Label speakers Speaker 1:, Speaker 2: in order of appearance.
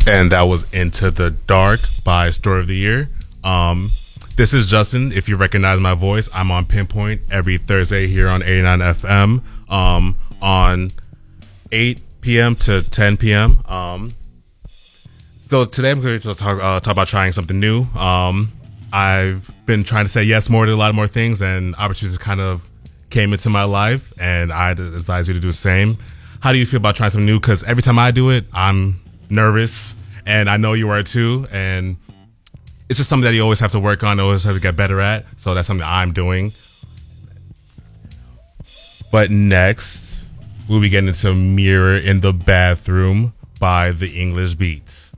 Speaker 1: And that was Into the Dark by Story of the Year. This is Justin. If you recognize my voice, I'm on Pinpoint every Thursday here on 89 FM on 8 p.m. to 10 p.m. So today I'm going to talk about trying something new. I've been trying to say yes more to a lot more things, and opportunities kind of came into my life, and I'd advise you to do the same. How do you feel about trying something new? Because every time I do it, I'm nervous, and I know you are too, and it's just something that you always have to work on, always have to get better at. So that's something I'm doing. But next, we'll be getting into Mirror in the Bathroom by The English Beat.